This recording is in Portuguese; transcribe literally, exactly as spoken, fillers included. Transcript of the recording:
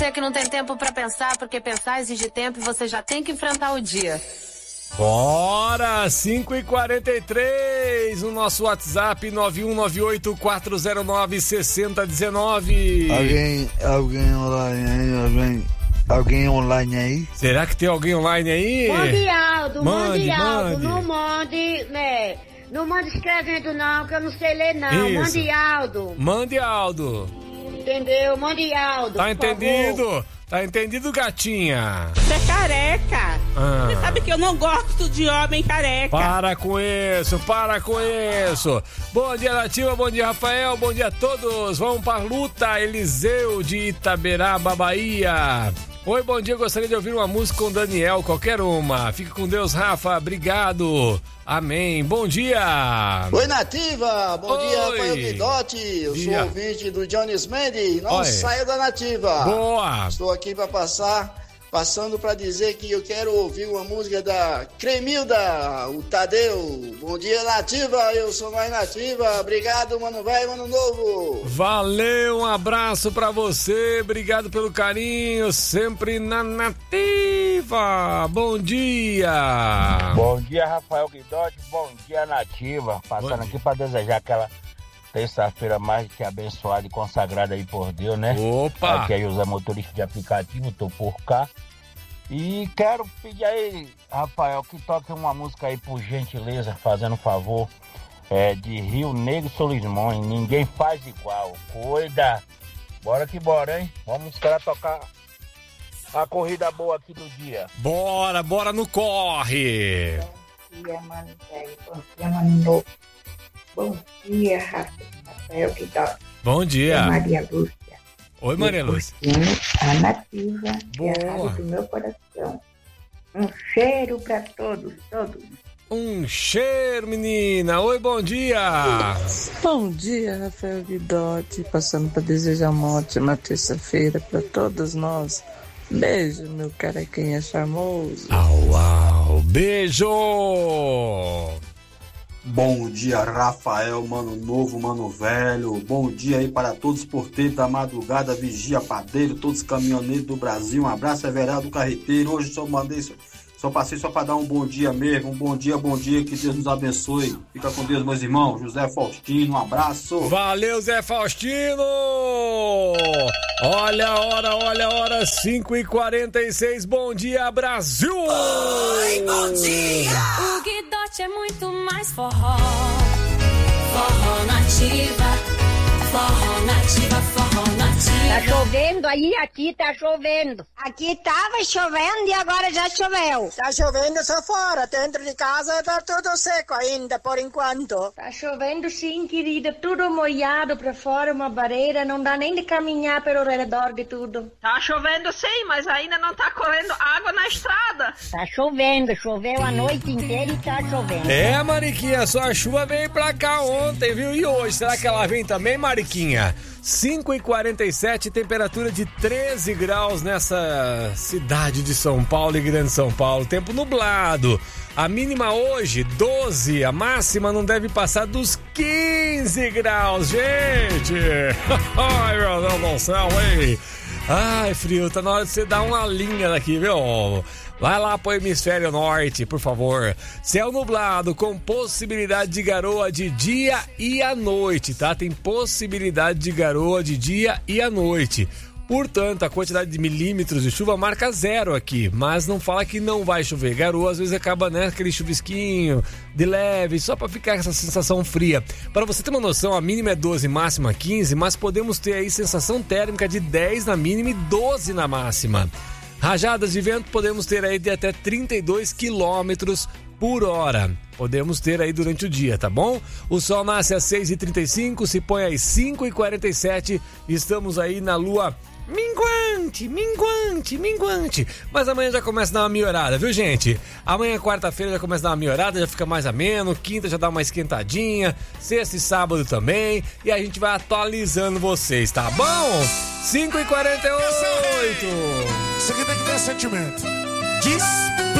Você que não tem tempo pra pensar, porque pensar exige tempo e você já tem que enfrentar o dia. Bora! cinco e quarenta e três no nosso WhatsApp nove um nove oito quatro zero nove seis zero um nove. Alguém, alguém online aí, alguém, alguém online aí? Será que tem alguém online aí? Mande Aldo, mande, mande Aldo, mande. não mande, né? Não mande escrevendo não, que eu não sei ler não. Isso. Mande Aldo. Mande Aldo. Entendeu? Mande Aldo. Tá por entendido? favor. Tá entendido, gatinha? Você é careca. Ah. Você sabe que eu não gosto de homem careca. Para com isso, para com isso. Bom dia, Nativa, bom dia, Rafael, bom dia a todos. Vamos pra luta, Eliseu de Itaberaba, Bahia. Oi, bom dia, gostaria de ouvir uma música com Daniel, qualquer uma. Fique com Deus, Rafa, obrigado. Amém, bom dia. Oi, Nativa, bom Oi. dia, Rafael Guidotti. Eu Dia. sou ouvinte do Jones Mendes, não Oi. saia da Nativa. Boa. Estou aqui para passar, passando para dizer que eu quero ouvir uma música da Cremilda, o Tadeu. Bom dia, Nativa, eu sou mais Nativa. Obrigado, mano velho, mano novo. Valeu, um abraço pra você, obrigado pelo carinho, sempre na Nativa. Bom dia. Bom dia, Rafael Guidotti, bom dia, Nativa. Passando Bom aqui para desejar aquela terça-feira mais que abençoada e consagrada aí por Deus, né? Opa. Aqui aí os motoristas de aplicativo, tô por cá. E quero pedir aí, Rafael, que toque uma música aí por gentileza, fazendo favor, é, de Rio Negro e Solimões. Ninguém faz igual. Cuida. Bora que bora, hein? Vamos esperar tocar a corrida boa aqui do dia. Bora, bora no corre. Bom dia, mano velho. Bom dia, mano novo. Bom dia, Rafael Guidotti. Bom dia. Maria Lúcia. Oi, Maria Lúcia. A Nativa, Boa. que é a rádio do meu coração. Um cheiro pra todos, todos. Um cheiro, menina. Oi, bom dia. Bom dia, Rafael Guidotti. Passando para desejar uma ótima terça-feira para todos nós. Beijo, meu carequinha charmoso. Au, au. Beijo. Bom dia, Rafael, mano novo, mano velho. Bom dia aí para todos os porteiros da madrugada, vigia, padeiro, todos os caminhoneiros do Brasil. Um abraço, Everaldo Carreteiro. Hoje só mandei, só, só passei só para dar um bom dia mesmo. Um bom dia, bom dia, que Deus nos abençoe. Fica com Deus, meus irmãos. José Faustino, um abraço. Valeu, Zé Faustino. Olha a hora, olha a hora, cinco e quarenta e seis. Bom dia, Brasil. Oi, bom dia. O Guidotti é muito mais forró. Forró Nativa. Forró Nativa, forró Nativa. Tá chovendo aí, aqui tá chovendo. Aqui tava chovendo e agora já choveu. Tá chovendo só fora, dentro de casa tá tudo seco ainda, por enquanto. Tá chovendo sim, querida, tudo molhado pra fora, uma barreira, não dá nem de caminhar pelo redor de tudo. Tá chovendo sim, mas ainda não tá correndo água na estrada. Tá chovendo, choveu a noite inteira e tá chovendo. É, Mariquinha, só a chuva veio pra cá ontem, viu? E hoje, será que ela vem também, Mariquinha? cinco e quarenta e sete, temperatura de treze graus nessa cidade de São Paulo e Grande São Paulo. Tempo nublado. A mínima hoje, doze. A máxima não deve passar dos quinze graus, gente. Ai, meu Deus do céu, hein? Ai, frio, tá na hora de você dar uma linha daqui, viu? Vai lá pro hemisfério norte, por favor. Céu nublado com possibilidade de garoa de dia e à noite, tá? Tem possibilidade de garoa de dia e à noite. Portanto, a quantidade de milímetros de chuva marca zero aqui, mas não fala que não vai chover. Garoa às vezes acaba, né, aquele chuvisquinho de leve, só para ficar com essa sensação fria. Para você ter uma noção, a mínima é doze, máxima quinze, mas podemos ter aí sensação térmica de dez na mínima e doze na máxima. Rajadas de vento podemos ter aí de até trinta e dois quilômetros por hora. Podemos ter aí durante o dia, tá bom? O sol nasce às seis e trinta e cinco, se põe às cinco e quarenta e sete. Estamos aí na lua minguante, minguante, minguante. Mas amanhã já começa a dar uma melhorada, viu, gente? Amanhã, quarta-feira, já começa a dar uma melhorada, já fica mais ameno. Quinta já dá uma esquentadinha. Sexta e sábado também. E a gente vai atualizando vocês, tá bom? cinco e quarenta e oito. Isso aqui tem que ter sentimento. Diz.